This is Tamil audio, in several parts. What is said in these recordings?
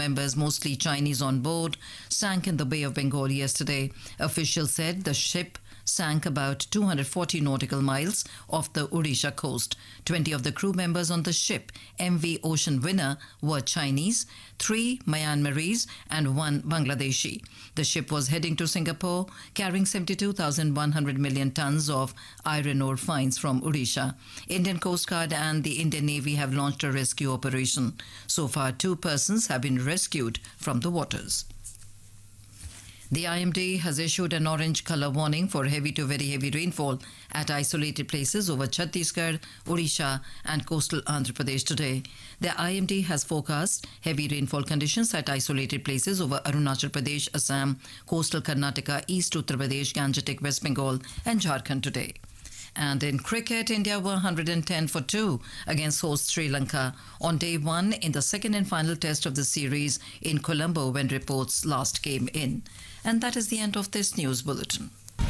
members, mostly Chinese on board, sank in the Bay of Bengal yesterday. Officials said the ship sank about 240 nautical miles off the Odisha coast. 20 of the crew members on the ship, MV Ocean Winner, were Chinese, 3 Myanmarese and 1 Bangladeshi. The ship was heading to Singapore, carrying 72,100 million tons of iron ore finds from Odisha. Indian Coast Guard and the Indian Navy have launched a rescue operation. So far, 2 persons have been rescued from the waters. The IMD has issued an orange colour warning for heavy to very heavy rainfall at isolated places over Chhattisgarh, Odisha and coastal Andhra Pradesh today. The IMD has forecast heavy rainfall conditions at isolated places over Arunachal Pradesh, Assam, coastal Karnataka, East Uttar Pradesh, Gangetic, West Bengal and Jharkhand today. And in cricket, India were 110 for 2 against host Sri Lanka on day 1 in the second and final test of the series in Colombo when reports last came in. And that is the end of this news bulletin.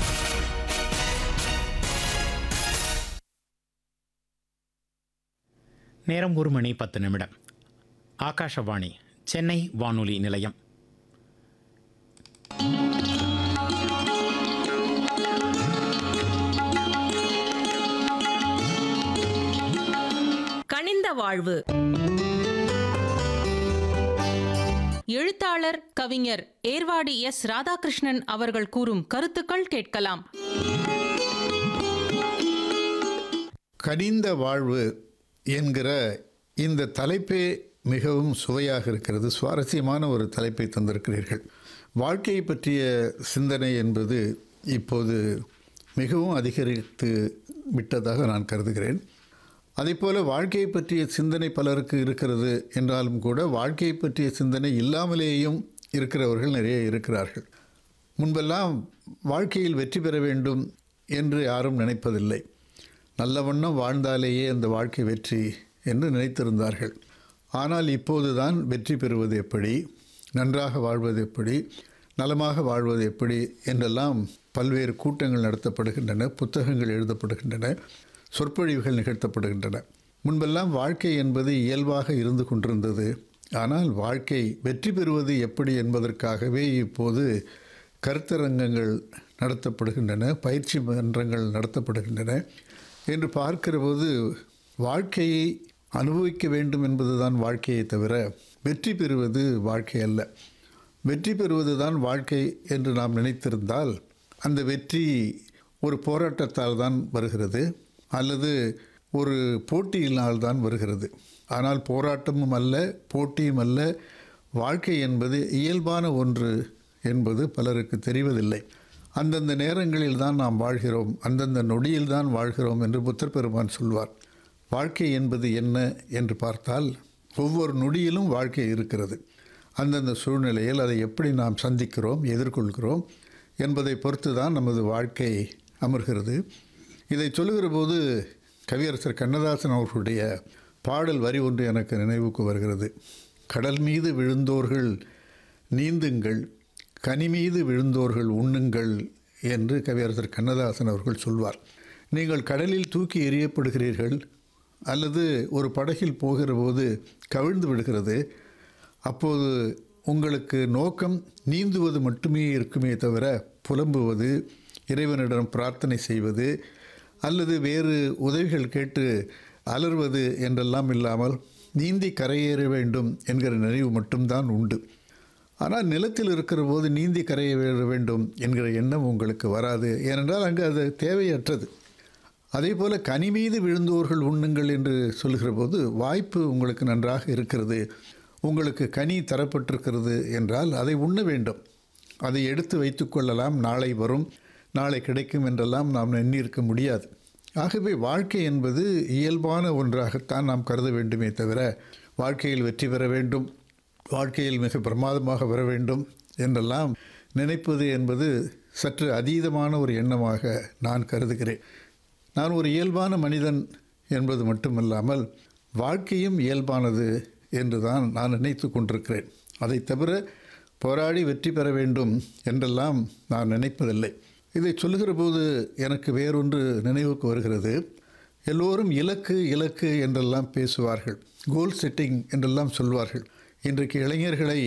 நேரம் 1:10. ஆகாஷவாணி சென்னை வானொலி நிலையம். கனிந்த வாழ்வு. எழுத்தாளர் கவிஞர் ஏர்வாடி எஸ் ராதாகிருஷ்ணன் அவர்கள் கூறும் கருத்துக்கள் கேட்கலாம். கனிந்த வாழ்வு என்கிற இந்த தலைப்பே மிகவும் சுவையாக இருக்கிறது. சுவாரஸ்யமான ஒரு தலைப்பை தந்திருக்கிறீர்கள். வாழ்க்கையை பற்றிய சிந்தனை என்பது இப்போது மிகவும் அதிகரித்து விட்டதாக நான் கருதுகிறேன். அதேபோல் வாழ்க்கையை பற்றிய சிந்தனை பலருக்கு இருக்கிறது என்றாலும் கூட வாழ்க்கையை பற்றிய சிந்தனை இல்லாமலேயும் இருக்கிறவர்கள் நிறைய இருக்கிறார்கள். முன்பெல்லாம் வாழ்க்கையில் வெற்றி பெற வேண்டும் என்று யாரும் நினைப்பதில்லை. நல்ல வண்ணம் வாழ்ந்தாலேயே அந்த வாழ்க்கை வெற்றி என்று நினைத்திருந்தார்கள். ஆனால் இப்போது தான் வெற்றி பெறுவது எப்படி, நன்றாக வாழ்வது எப்படி, நலமாக வாழ்வது எப்படி என்றெல்லாம் பல்வேறு கூட்டங்கள் நடத்தப்படுகின்றன, புத்தகங்கள் எழுதப்படுகின்றன, சொற்பொழிவுகள் நிகழ்த்தப்படுகின்றன. முன்பெல்லாம் வாழ்க்கை என்பது இயல்பாக இருந்து கொண்டிருந்தது. ஆனால் வாழ்க்கை வெற்றி பெறுவது எப்படி என்பதற்காகவே இப்போது கருத்தரங்கங்கள் நடத்தப்படுகின்றன, பயிற்சி மன்றங்கள் நடத்தப்படுகின்றன. என்று பார்க்கிற போது வாழ்க்கையை அனுபவிக்க வேண்டும் என்பதுதான் வாழ்க்கையை தவிர வெற்றி பெறுவது வாழ்க்கை அல்ல. வெற்றி பெறுவது தான் வாழ்க்கை என்று நாம் நினைத்திருந்தால் அந்த வெற்றி ஒரு போராட்டத்தால் தான் வருகிறது அல்லது ஒரு போட்டியினால் தான் வருகிறது. ஆனால் போராட்டமும் அல்ல, போட்டியும் அல்ல. வாழ்க்கை என்பது இயல்பான ஒன்று என்பது பலருக்கு தெரிவதில்லை. அந்தந்த நேரங்களில் தான் நாம் வாழ்கிறோம், அந்தந்த நொடியில் தான் வாழ்கிறோம் என்று புத்தர் பெருமான் சொல்வார். வாழ்க்கை என்பது என்ன என்று பார்த்தால் ஒவ்வொரு நொடியிலும் வாழ்க்கை இருக்கிறது. அந்தந்த சூழ்நிலையில் அதை எப்படி நாம் சந்திக்கிறோம், எதிர்கொள்கிறோம் என்பதை பொறுத்து தான் நமது வாழ்க்கை அமர்கிறது. இதை சொல்லுகிற போது கவியரசர் கண்ணதாசன் அவர்களுடைய பாடல் வரி ஒன்று எனக்கு நினைவுக்கு வருகிறது. கடல் மீது விழுந்தோர்கள் நீந்துங்கள், கனி மீது விழுந்தோர்கள் உண்ணுங்கள் என்று கவியரசர் கண்ணதாசன் அவர்கள் சொல்வார். நீங்கள் கடலில் தூக்கி எறியப்படுகிறீர்கள் அல்லது ஒரு படகில் போகிற போது கவிழ்ந்து விடுகிறது. அப்போது உங்களுக்கு நோக்கம் நீந்துவது மட்டுமே இருக்குமே தவிர புலம்புவது, இறைவனிடம் பிரார்த்தனை செய்வது அல்லது வேறு உதவிகள் கேட்டு அலறுவது என்றெல்லாம் இல்லாமல் நீந்தி கரையேற வேண்டும் என்கிற நினைவு மட்டும்தான் உண்டு. ஆனால் நிலத்தில் இருக்கிற போது நீந்தி கரையேற வேண்டும் என்கிற எண்ணம் உங்களுக்கு வராது. ஏனென்றால் அங்கு அது தேவையற்றது. அதே போல் கனி மீது விழுந்தோர்கள் உண்ணுங்கள் என்று சொல்கிற போது வாய்ப்பு உங்களுக்கு நன்றாக இருக்கிறது, உங்களுக்கு கனி தரப்பட்டிருக்கிறது என்றால் அதை உண்ண வேண்டும். அதை எடுத்து வைத்து கொள்ளலாம், நாளை வரும், நாளை கிடைக்கும் என்றெல்லாம் நாம் எண்ணியிருக்க முடியாது. ஆகவே வாழ்க்கை என்பது இயல்பான ஒன்றாகத்தான் நாம் கருத வேண்டுமே தவிர வாழ்க்கையில் வெற்றி பெற வேண்டும், வாழ்க்கையில் மிக பிரமாதமாக வர வேண்டும் என்றெல்லாம் நினைப்பது என்பது சற்று அதீதமான ஒரு எண்ணமாக நான் கருதுகிறேன். நான் ஒரு இயல்பான மனிதன் என்பது மட்டுமல்லாமல் வாழ்க்கையும் இயல்பானது என்று தான் நான் நினைத்து கொண்டிருக்கிறேன். அதை தவிர போராடி வெற்றி பெற வேண்டும் என்றெல்லாம் நான் நினைப்பதில்லை. இதை சொல்லுகிற போது எனக்கு வேறொன்று நினைவுக்கு வருகிறது. எல்லோரும் இலக்கு இலக்கு என்றெல்லாம் பேசுவார்கள், கோல் செட்டிங் என்றெல்லாம் சொல்வார்கள். இன்றைக்கு இளைஞர்களை